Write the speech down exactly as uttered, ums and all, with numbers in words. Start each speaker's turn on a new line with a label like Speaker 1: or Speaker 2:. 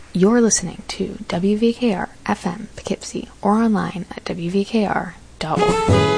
Speaker 1: You're listening to W V K R F M Poughkeepsie or online at W V K R dot org.